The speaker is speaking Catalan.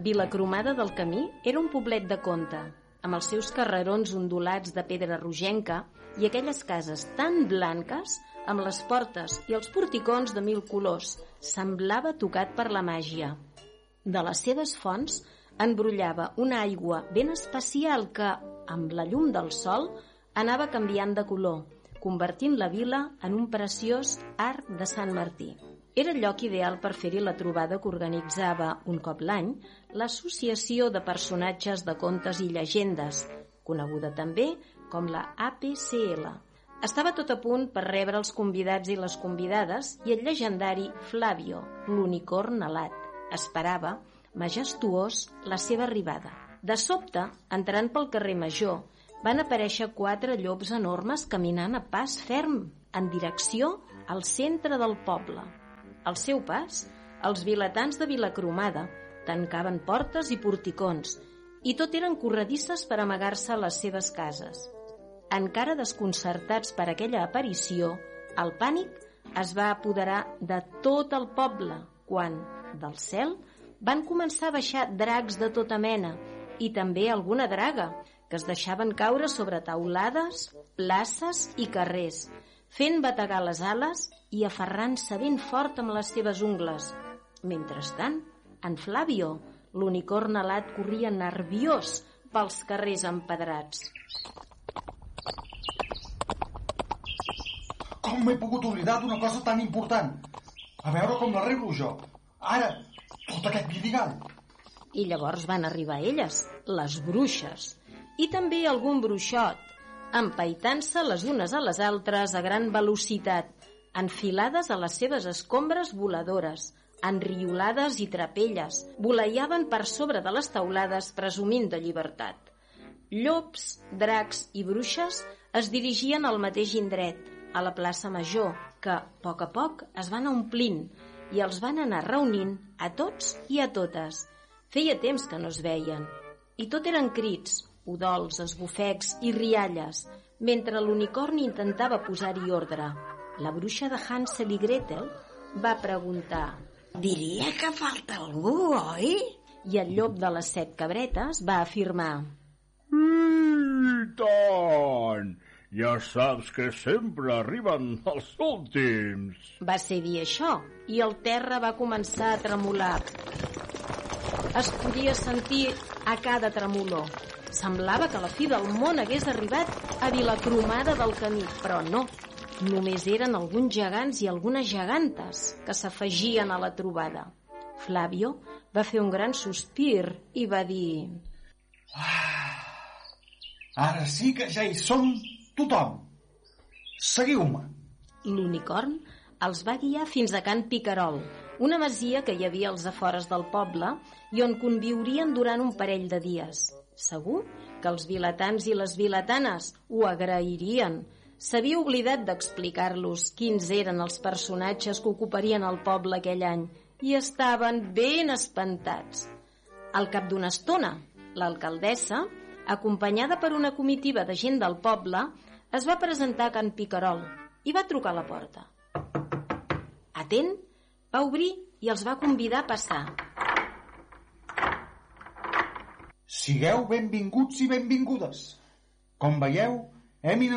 Vilacromada del Camí era un poblet de Conte, amb els seus carrerons ondulats de pedra rogenca i aquelles cases tan blanques, amb les portes i els porticons de 1000 colors, semblava tocat per la màgia. De les seves fonts embrollava una aigua ben especial que, amb la llum del sol, anava canviant de color, convertint la vila en un preciós arc de Sant Martí. Era el lloc ideal per fer-hi la trobada que organitzava, un cop l'any, l'Associació de Personatges de Contes i Llegendes, coneguda també com la APCL. Estava tot a punt per rebre els convidats i les convidades i el llegendari Flavio, l'unicorn alat, esperava, majestuós, la seva arribada. De sobte, entrant pel carrer Major, van aparèixer 4 llops enormes caminant a pas ferm, en direcció al centre del poble. Al seu pas, els vilatans de Vilacromada tancaven portes i porticons, i tot eren corredisses per amagar-se a les seves cases. Encara desconcertats per aquella aparició, el pànic es va apoderar de tot el poble quan, del cel, van començar a baixar dracs de tota mena i també alguna draga, que es deixaven caure sobre taulades, places i carrers, fent bategar les ales i aferrant-se ben fort amb les seves ungles. Mentrestant, en Flavio, l'unicorn alat, corria nerviós pels carrers empedrats. Com m'he pogut oblidar d'una cosa tan important? A veure com l'arreglo jo. Ara, tot aquest guirigall. I llavors van arribar elles, les bruixes, i també algun bruixot, empaitant-se les unes a les altres a gran velocitat, enfilades a les seves escombres voladores, enriolades i trapelles, voleiaven per sobre de les taulades presumint de llibertat. Llops, dracs i bruixes es dirigien al mateix indret, a la plaça Major, que, a poc, es van omplint i els van anar reunint a tots i a totes. Feia temps que no es veien, i tot eren crits, udols, esbufecs i rialles, mentre l'unicorn intentava posar-hi ordre. La bruixa de Hansel i Gretel va preguntar: «Diria que falta algú, oi?» I el llop de les 7 cabretes va afirmar: «I tant! Ja saps que sempre arriben els últims!» Va ser dir això, i el terra va començar a tremolar. Es podia sentir a cada tremolor. Semblava que la fi del món hagués arribat a Vilacromada del Camí, però no. Només eren alguns gegants i algunes gegantes que s'afegien a la trobada. Flavio va fer un gran sospir i va dir: Ara sí que ja hi som tothom. Seguiu-me. L'unicorn els va guiar fins a Can Picarol, una masia que hi havia als afores del poble i on conviurien durant un parell de dies. Segur que els vilatans i les vilatanes ho agrairien. S'havia oblidat d'explicar-los quins eren els personatges que ocuparien el poble aquell any i estaven ben espantats. Al cap d'una estona, l'alcaldessa, acompanyada per una comitiva de gent del poble, es va presentar a Can Picarol i va trucar a la porta. Atent, va obrir i els va convidar a passar. Sigueu benvinguts i benvingudes. Com veieu, hem